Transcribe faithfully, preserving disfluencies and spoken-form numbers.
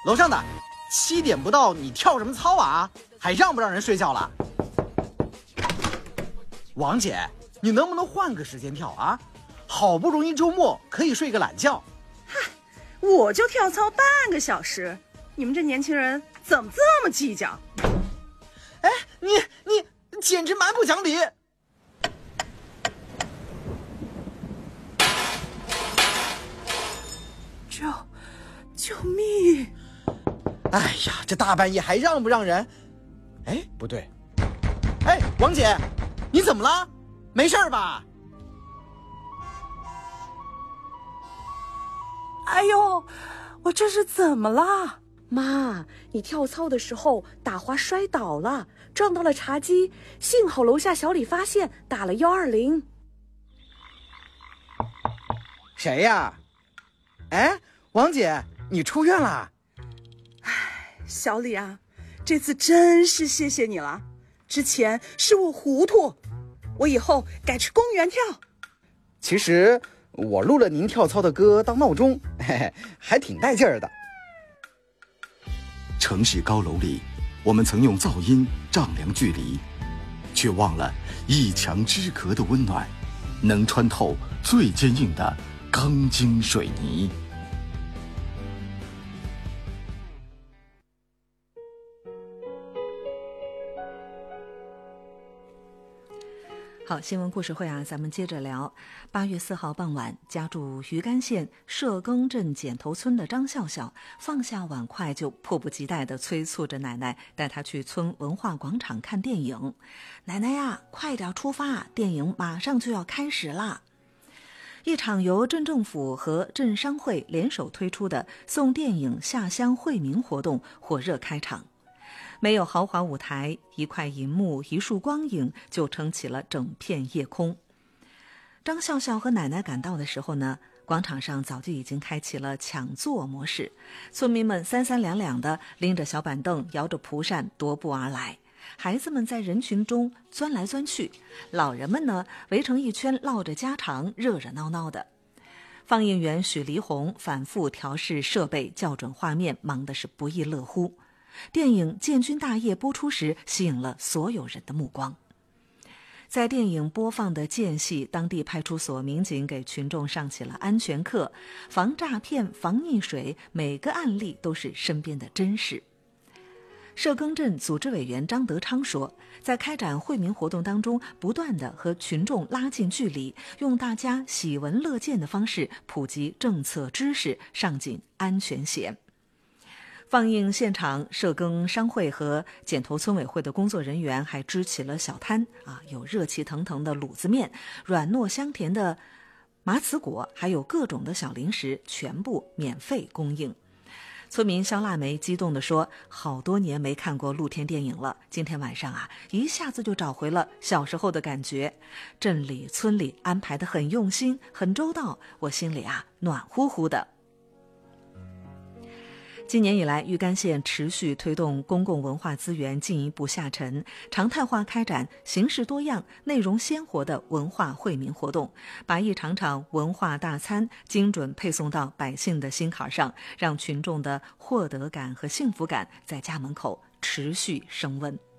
楼上的，七点不到，你跳什么操啊？还让不让人睡觉了？王姐，你能不能换个时间跳啊？好不容易周末可以睡个懒觉。 嗨，我就跳操半个小时，你们这年轻人怎么这么计较？ 哎，你你简直蛮不讲理！ 救救命！ 哎呀，这大半夜还让不让人？哎，不对，哎，王姐，你怎么了？没事吧？ 哎呦，我这是怎么了？ 妈，你跳操的时候打滑摔倒了，撞到了茶几，幸好楼下小李发现，打了一二零。 谁呀？哎，王姐，你出院了？ 哎，小李啊，这次真是谢谢你了。之前是我糊涂，我以后改去公园跳。 其实我录了您跳操的歌当闹钟，嘿嘿，还挺带劲儿的。 城市高楼里，我们曾用噪音丈量距离，却忘了一墙之隔的温暖，能穿透最坚硬的钢筋水泥。 好，新闻故事会啊，咱们接着聊。八月四号傍晚，家住鱼干县社耕镇剪头村的张笑笑放下碗筷，就迫不及待地催促着奶奶带她去村文化广场看电影。奶奶呀，快点出发，电影马上就要开始啦！一场由镇政府和镇商会联手推出的送电影下乡惠民活动火热开场。没有豪华舞台，一块银幕，一束光影就撑起了整片夜空。张笑笑和奶奶赶到的时候呢，广场上早就已经开启了抢座模式，村民们三三两两的拎着小板凳，摇着蒲扇踱步而来，孩子们在人群中钻来钻去，老人们呢围成一圈唠着家常，热热闹闹的。放映员许黎红反复调试设备，校准画面，忙得是不亦乐乎。电影《建军大业》播出时，吸引了所有人的目光。在电影播放的间隙，当地派出所民警给群众上起了安全课，防诈骗、防溺水，每个案例都是身边的真实。社耕镇组织委员张德昌说，在开展惠民活动当中，不断地和群众拉近距离，用大家喜闻乐见的方式普及政策知识，上紧安全弦。放映现场，社耕商会和剪头村委会的工作人员还支起了小摊啊，有热气腾腾的卤子面，软糯香甜的麻糍果，还有各种的小零食，全部免费供应。村民肖腊梅激动地说，好多年没看过露天电影了，今天晚上啊，一下子就找回了小时候的感觉。镇里村里安排得很用心，很周到，我心里啊暖乎乎的。今年以来，玉干县持续推动公共文化资源进一步下沉，常态化开展形式多样、内容鲜活的文化惠民活动，把一场场文化大餐精准配送到百姓的心坎上，让群众的获得感和幸福感在家门口持续升温。